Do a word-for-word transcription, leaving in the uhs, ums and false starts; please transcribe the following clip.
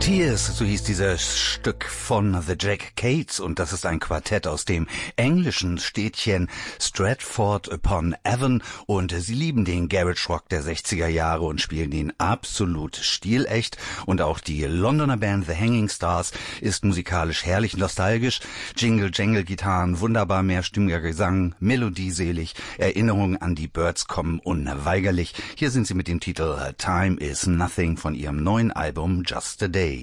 Tears, so hieß dieses Stück von The Jack Cates, und das ist ein Quartett aus dem englischen Städtchen Stratford upon Avon, und sie lieben den Garage Rock der sechziger Jahre und spielen ihn absolut stilecht, und auch die Londoner Band The Hanging Stars ist musikalisch herrlich nostalgisch, Jingle Jangle Gitarren, wunderbar mehrstimmiger Gesang, melodieselig, Erinnerungen an die Byrds kommen unweigerlich. Hier sind sie mit dem Titel Time is Nothing von ihrem neuen Album Just a Day.